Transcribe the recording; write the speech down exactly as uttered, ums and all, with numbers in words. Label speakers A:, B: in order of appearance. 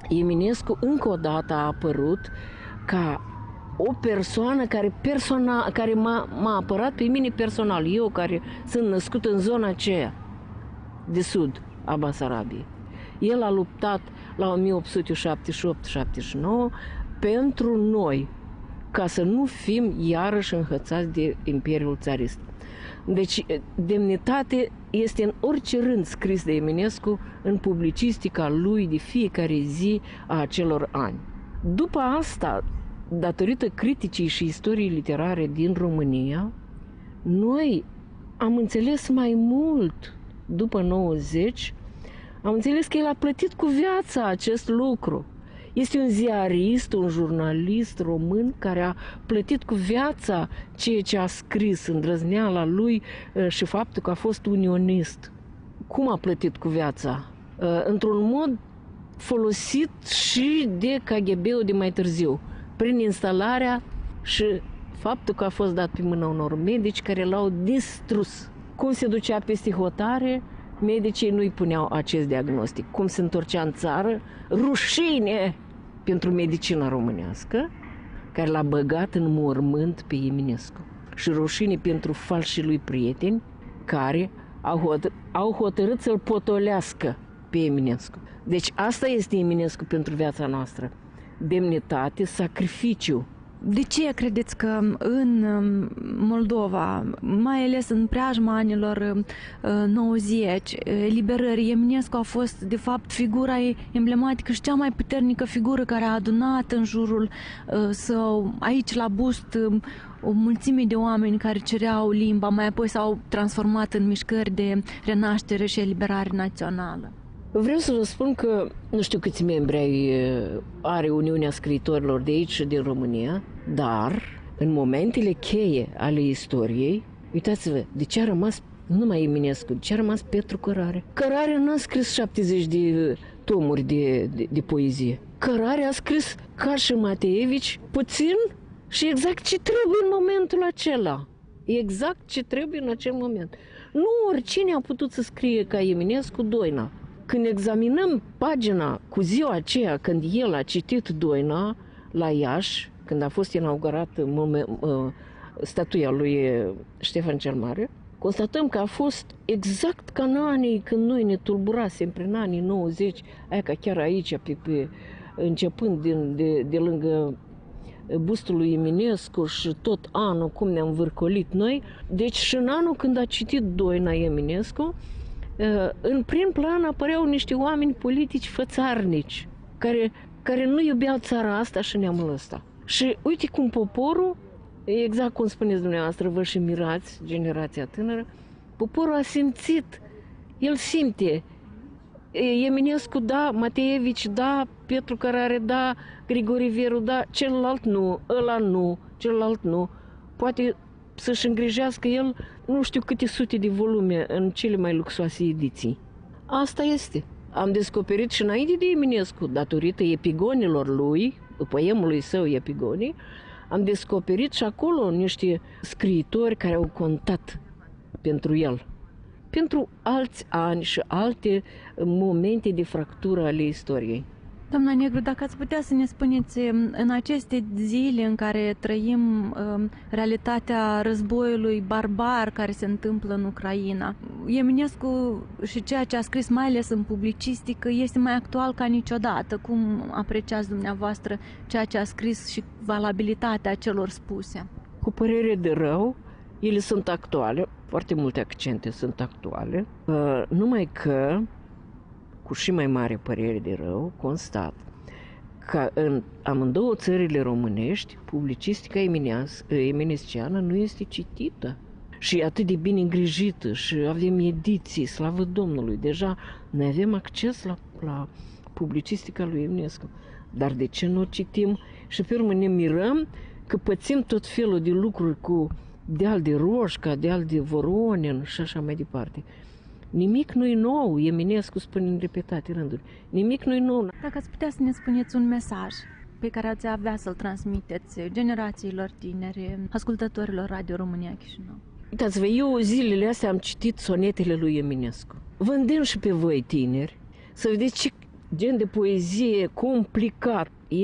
A: Eminescu încă o dată a apărut ca o persoană care, persona, care m-a, m-a apărat pe mine personal, eu care sunt născut în zona aceea de sud a Basarabiei. El a luptat la o mie opt sute șaptezeci și opt șaptezeci și nouă pentru noi, ca să nu fim iarăși înhățați de Imperiul Țarist. Deci, demnitate este în orice rând scris de Eminescu în publicistica lui de fiecare zi a acelor ani. După asta, datorită criticii și istoriei literare din România, noi am înțeles mai mult după nouăzeci, am înțeles că el a plătit cu viața acest lucru. Este un ziarist, un jurnalist român care a plătit cu viața ceea ce a scris, îndrăzneala lui și faptul că a fost unionist. Cum a plătit cu viața? Într-un mod folosit și de K G B-ul de mai târziu, prin instalarea și faptul că a fost dat pe mâna unor medici care l-au distrus. Cum se ducea peste hotare, medicii nu-i puneau acest diagnostic. Cum se întorcea în țară, rușine pentru medicina românească, care l-a băgat în mormânt pe Eminescu. Și rușine pentru falșii lui prieteni, care au, hotăr- au hotărât să-l potolească pe Eminescu. Deci asta este Eminescu pentru viața noastră. Demnitate, sacrificiu.
B: De ce credeți că în Moldova, mai ales în preajma anilor nouăzeci, eliberării, Eminescu a fost de fapt figura emblematică și cea mai puternică figură care a adunat în jurul său, aici la bust, o mulțime de oameni care cereau limba, mai apoi s-au transformat în mișcări de renaștere și eliberare națională?
A: Vreau să vă spun că nu știu câți membri ai, are Uniunea Scriitorilor de aici și din România, dar în momentele cheie ale istoriei, uitați-vă, de ce a rămas nu numai Eminescu, de ce a rămas Petru Cărare. Cărare n-a scris șaptezeci de tomuri de, de, de poezie. Cărare a scris ca și Mateevici puțin și exact ce trebuie în momentul acela. Exact ce trebuie în acel moment. Nu oricine a putut să scrie ca Eminescu Doina. Când examinăm pagina cu ziua aceea când el a citit Doina la Iași, când a fost inaugurată statuia lui Ștefan cel Mare, constatăm că a fost exact ca în anii când noi ne tulburasem prin anii nouăzeci, aia ca chiar aici, pe, pe, începând din, de, de lângă bustul lui Eminescu și tot anul cum ne-am vârcolit noi. Deci și în anul când a citit Doina Eminescu, în prim plan apăreau niște oameni politici fățarnici, care, care nu iubeau țara asta și neamul ăsta. Și uite cum poporul, exact cum spuneți dumneavoastră, vă și mirați, generația tânără, poporul a simțit, el simte. Eminescu da, Mateevici da, Petru Cărare da, Grigore Veru da, celălalt nu, ăla nu, celălalt nu. Poate să-și îngrijească el nu știu câte sute de volume în cele mai luxoase ediții. Asta este. Am descoperit și înainte de Eminescu, datorită epigonilor lui, poemului său Epigonii, am descoperit și acolo niște scriitori care au contat pentru el. Pentru alți ani și alte momente de fractură ale istoriei.
B: Doamna Negru, dacă ați putea să ne spuneți, în aceste zile în care trăim realitatea războiului barbar care se întâmplă în Ucraina, Eminescu și ceea ce a scris, mai ales în publicistică, este mai actual ca niciodată. Cum apreciați dumneavoastră ceea ce a scris și valabilitatea celor spuse?
A: Cu părere de rău, ele sunt actuale, foarte multe accente sunt actuale, numai că cu și mai mare părere de rău, constat că în amândouă țările românești, publicistica eminesciană nu este citită și atât de bine îngrijită și avem ediții, slavă Domnului, deja noi avem acces la, la publicistica lui Eminescu. Dar de ce nu o citim? Și pe urmă ne mirăm că pățim tot felul de lucruri cu deal de Roșca, deal de Voronin și așa mai departe. Nimic nu-i nou, Eminescu spune în repetate rânduri. Nimic nu-i nou.
B: Dacă ați putea să ne spuneți un mesaj pe care ați avea să-l transmiteți generațiilor tinere, ascultătorilor Radio România Chișinău.
A: Uitați-vă, eu zilele astea am citit sonetele lui Eminescu. Vă îndemn și pe voi, tineri, să vedeți ce, gen de poezie complicat.